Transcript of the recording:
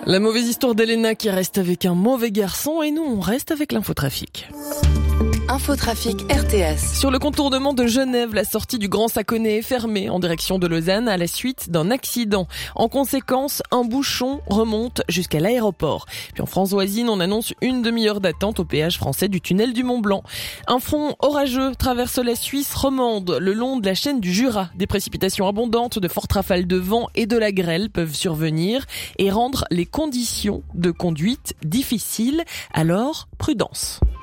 La mauvaise histoire d'Elena qui reste avec un mauvais garçon et nous on reste avec l'infotrafic. Infotrafic RTS. Sur le contournement de Genève, la sortie du Grand Saconnet est fermée en direction de Lausanne à la suite d'un accident. En conséquence, un bouchon remonte jusqu'à l'aéroport. Puis en France voisine, on annonce une demi-heure d'attente au péage français du tunnel du Mont-Blanc. Un front orageux traverse la Suisse romande le long de la chaîne du Jura. Des précipitations abondantes, de fortes rafales de vent et de la grêle peuvent survenir et rendre les conditions de conduite difficiles. Alors, prudence.